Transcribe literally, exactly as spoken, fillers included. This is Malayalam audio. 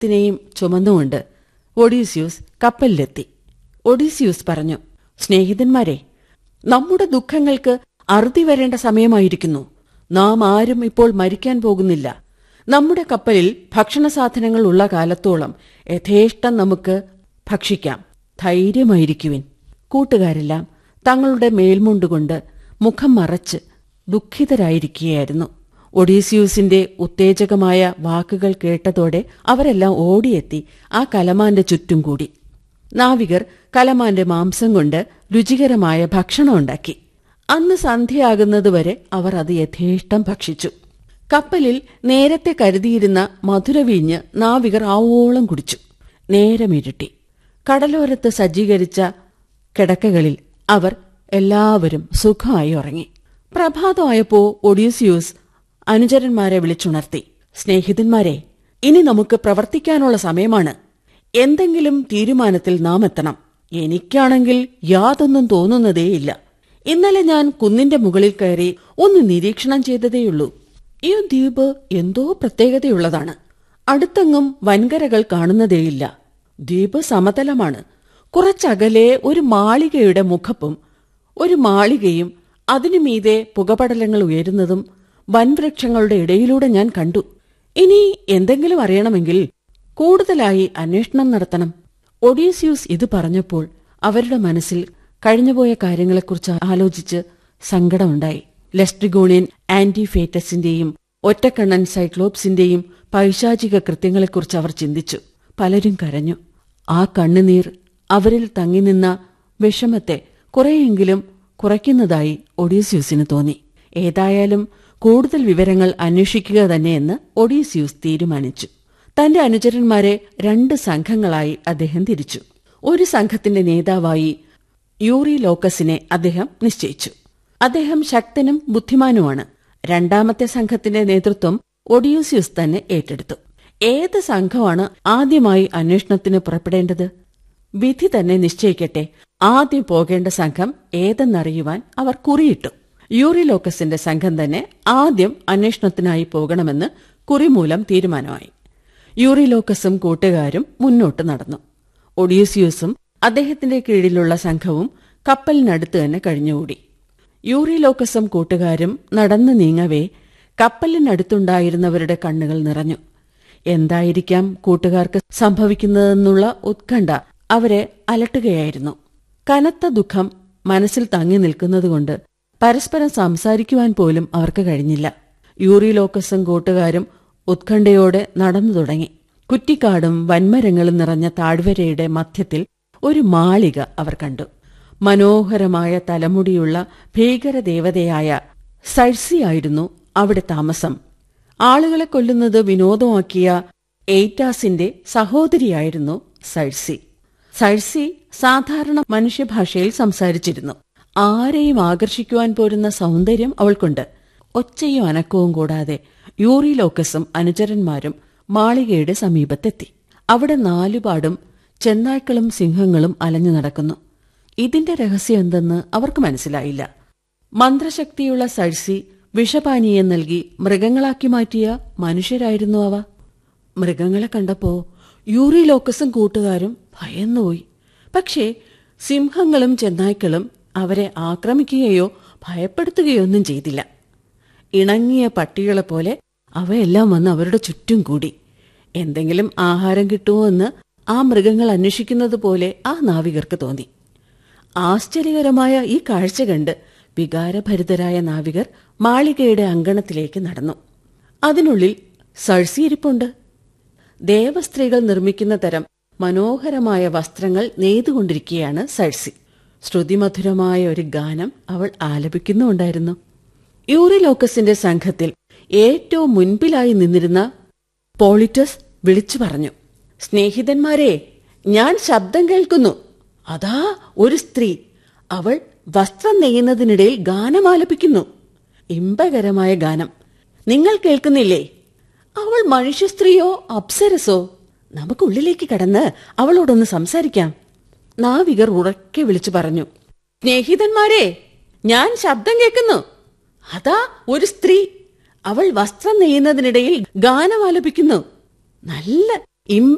ത്തിനെയും ചുമന്നുകൊണ്ട് ഒഡീസിയൂസ് കപ്പലിലെത്തി. ഒഡീസിയൂസ് പറഞ്ഞു, സ്നേഹിതന്മാരെ, നമ്മുടെ ദുഃഖങ്ങൾക്ക് അറുതി വരേണ്ട സമയമായിരിക്കുന്നു. നാം ആരും ഇപ്പോൾ മരിക്കാൻ പോകുന്നില്ല. നമ്മുടെ കപ്പലിൽ ഭക്ഷണസാധനങ്ങൾ ഉള്ള കാലത്തോളം യഥേഷ്ടം നമുക്ക് ഭക്ഷിക്കാം. ധൈര്യമായിരിക്കുവിൻ. കൂട്ടുകാരെല്ലാം തങ്ങളുടെ മേൽമുണ്ടുകൊണ്ട് മുഖം മറച്ച് ദുഃഖിതരായിരിക്കുകയായിരുന്നു. ഒഡീസിയൂസിന്റെ ഉത്തേജകമായ വാക്കുകൾ കേട്ടതോടെ അവരെല്ലാം ഓടിയെത്തി ആ കലമാന്റെ ചുറ്റും കൂടി. നാവികർ കലമാന്റെ മാംസം കൊണ്ട് രുചികരമായ ഭക്ഷണം ഉണ്ടാക്കി. അന്ന് സന്ധ്യയാകുന്നതുവരെ അവർ അത് യഥേഷ്ടം ഭക്ഷിച്ചു. കപ്പലിൽ നേരത്തെ കരുതിയിരുന്ന മധുരവീഞ്ഞ് നാവികർ ആവോളം കുടിച്ചു. നേരമിരുട്ടി. കടലോരത്ത് സജ്ജീകരിച്ച കിടക്കകളിൽ അവർ എല്ലാവരും സുഖമായി ഉറങ്ങി. പ്രഭാതമായപ്പോ ഒഡീസിയൂസ് അനുചരന്മാരെ വിളിച്ചുണർത്തി. സ്നേഹിതന്മാരെ, ഇനി നമുക്ക് പ്രവർത്തിക്കാനുള്ള സമയമാണ്. എന്തെങ്കിലും തീരുമാനത്തിൽ നാം എത്തണം. എനിക്കാണെങ്കിൽ യാതൊന്നും തോന്നുന്നതേയില്ല. ഇന്നലെ ഞാൻ കുന്നിന്റെ മുകളിൽ കയറി ഒന്ന് നിരീക്ഷണം ചെയ്തതേയുള്ളൂ. ഈ ദ്വീപ് എന്തോ പ്രത്യേകതയുള്ളതാണ്. അടുത്തെങ്ങും വൻകരകൾ കാണുന്നതേയില്ല. ദ്വീപ് സമതലമാണ്. കുറച്ചകലെ ഒരു മാളികയുടെ മുഖപ്പും ഒരു മാളികയും അതിനുമീതെ പുകപടലങ്ങൾ ഉയരുന്നതും വൻവൃക്ഷങ്ങളുടെ ഇടയിലൂടെ ഞാൻ കണ്ടു. ഇനി എന്തെങ്കിലും അറിയണമെങ്കിൽ കൂടുതലായി അന്വേഷണം നടത്തണം. ഒഡീസിയൂസ് ഇത് പറഞ്ഞപ്പോൾ അവരുടെ മനസ്സിൽ കഴിഞ്ഞുപോയ കാര്യങ്ങളെക്കുറിച്ച് ആലോചിച്ച് സങ്കടമുണ്ടായി. ലെസ്ട്രിഗോണിയൻ ആന്റിഫേറ്റസിന്റെയും ഒറ്റക്കണ്ണൻ സൈക്ലോപ്സിന്റെയും പൈശാചിക കൃത്യങ്ങളെക്കുറിച്ച് അവർ ചിന്തിച്ചു. പലരും കരഞ്ഞു. ആ കണ്ണുനീർ അവരിൽ തങ്ങിനിന്ന വിഷമത്തെ കുറെയെങ്കിലും കുറയ്ക്കുന്നതായി ഒഡീസിയൂസിന് തോന്നി. ഏതായാലും കൂടുതൽ വിവരങ്ങൾ അന്വേഷിക്കുക തന്നെയെന്ന് ഒഡീസിയൂസ് തീരുമാനിച്ചു. തന്റെ അനുചരന്മാരെ രണ്ട് സംഘങ്ങളായി അദ്ദേഹം തിരിച്ചു. ഒരു സംഘത്തിന്റെ നേതാവായി യൂറിലോക്കസിനെ അദ്ദേഹം നിശ്ചയിച്ചു. അദ്ദേഹം ശക്തനും ബുദ്ധിമാനുമാണ്. രണ്ടാമത്തെ സംഘത്തിന്റെ നേതൃത്വം ഒഡീസിയൂസ് തന്നെ ഏറ്റെടുത്തു. ഏത് സംഘമാണ് ആദ്യമായി അന്വേഷണത്തിന് പുറപ്പെടേണ്ടത്? വിധി തന്നെ നിശ്ചയിക്കട്ടെ. ആദ്യം പോകേണ്ട സംഘം ഏതെന്നറിയുവാൻ അവർ കുറിയിട്ടു. യൂറിലോക്കസിന്റെ സംഘം തന്നെ ആദ്യം അന്വേഷണത്തിനായി പോകണമെന്ന് കുറിമൂലം തീരുമാനമായി. യൂറിലോക്കസും കൂട്ടുകാരും മുന്നോട്ട് നടന്നു. ഒഡീസിയൂസും അദ്ദേഹത്തിന്റെ കീഴിലുള്ള സംഘവും കപ്പലിനടുത്ത് തന്നെ കഴിഞ്ഞുകൂടി. യൂറിലോക്കസും കൂട്ടുകാരും നടന്നു നീങ്ങവേ കപ്പലിനടുത്തുണ്ടായിരുന്നവരുടെ കണ്ണുകൾ നിറഞ്ഞു. എന്തായിരിക്കാം കൂട്ടുകാർക്ക് സംഭവിക്കുന്നതെന്നുള്ള ഉത്കണ്ഠ അവരെ അലട്ടുകയായിരുന്നു. കനത്ത ദുഃഖം മനസ്സിൽ തങ്ങി നിൽക്കുന്നതുകൊണ്ട് പരസ്പരം സംസാരിക്കുവാൻ പോലും അവർക്ക് കഴിഞ്ഞില്ല. യൂറിലോക്കസും കൂട്ടുകാരും ഉത്കണ്ഠയോടെ നടന്നു തുടങ്ങി. കുറ്റിക്കാടും വൻമരങ്ങളും നിറഞ്ഞ താഴ്വരയുടെ മധ്യത്തിൽ ഒരു മാളിക അവർ കണ്ടു. മനോഹരമായ തലമുടിയുള്ള ഭീകരദേവതയായ സൈഴ്സിയായിരുന്നു അവിടെ താമസം. ആളുകളെ കൊല്ലുന്നത് വിനോദമാക്കിയ എയ്റ്റാസിന്റെ സഹോദരിയായിരുന്നു സൈഴ്സി. സൈഴ്സി സാധാരണ മനുഷ്യഭാഷയിൽ സംസാരിച്ചിരുന്നു. ആരെയും ആകർഷിക്കുവാൻ പോരുന്ന സൗന്ദര്യം അവൾക്കുണ്ട്. ഒച്ചയും അനക്കവും കൂടാതെ യൂറിലോക്കസും അനുചരന്മാരും മാളികയുടെ സമീപത്തെത്തി. അവിടെ നാലുപാടും ചെന്നായ്ക്കളും സിംഹങ്ങളും അലഞ്ഞു നടക്കുന്നു. ഇതിന്റെ രഹസ്യം എന്തെന്ന് അവർക്ക് മനസ്സിലായില്ല. മന്ത്രശക്തിയുള്ള സഴ്സി വിഷപാനീയം നൽകി മൃഗങ്ങളാക്കി മാറ്റിയ മനുഷ്യരായിരുന്നു അവ. മൃഗങ്ങളെ കണ്ടപ്പോ യൂറിലോക്കസും കൂട്ടുകാരും ഭയന്നുപോയി. പക്ഷേ സിംഹങ്ങളും ചെന്നായ്ക്കളും അവരെ ആക്രമിക്കുകയോ ഭയപ്പെടുത്തുകയോ ഒന്നും ചെയ്തില്ല. ഇണങ്ങിയ പട്ടികളെപ്പോലെ അവയെല്ലാം വന്ന് അവരുടെ ചുറ്റും കൂടി. എന്തെങ്കിലും ആഹാരം കിട്ടുമോ എന്ന് ആ മൃഗങ്ങൾ അന്വേഷിക്കുന്നത് പോലെ ആ നാവികർക്ക് തോന്നി. ആശ്ചര്യകരമായ ഈ കാഴ്ച കണ്ട് വികാരഭരിതരായ നാവികർ മാളികയുടെ അങ്കണത്തിലേക്ക് നടന്നു. അതിനുള്ളിൽ സഴ്സി ഇരിപ്പുണ്ട്. ദേവസ്ത്രീകൾ നിർമ്മിക്കുന്ന തരം മനോഹരമായ വസ്ത്രങ്ങൾ നെയ്തുകൊണ്ടിരിക്കുകയാണ് സഴ്സി. ശ്രുതിമധുരമായ ഒരു ഗാനം അവൾ ആലപിക്കുന്നുണ്ടായിരുന്നു. യൂറിലോക്കസിന്റെ സംഘത്തിൽ ഏറ്റവും മുൻപിലായി നിന്നിരുന്ന പോളിറ്റസ് വിളിച്ചു പറഞ്ഞു, സ്നേഹിതന്മാരെ, ഞാൻ ശബ്ദം കേൾക്കുന്നു. അതാ ഒരു സ്ത്രീ. അവൾ വസ്ത്രം നെയ്യുന്നതിനിടയിൽ ഗാനം ആലപിക്കുന്നു. ഇമ്പകരമായ ഗാനം. നിങ്ങൾ കേൾക്കുന്നില്ലേ? അവൾ മനുഷ്യ സ്ത്രീയോ അപ്സരസോ? നമുക്കുള്ളിലേക്ക് കടന്ന് അവളോടൊന്ന് സംസാരിക്കാം. നാവികർ ഉറക്കെ വിളിച്ചു പറഞ്ഞു, സ്നേഹിതന്മാരെ, ഞാൻ ശബ്ദം കേൾക്കുന്നു. അതാ ഒരു സ്ത്രീ. അവൾ വസ്ത്രം നെയ്യുന്നതിനിടയിൽ ഗാനം ആലപിക്കുന്നു. നല്ല ഇമ്പ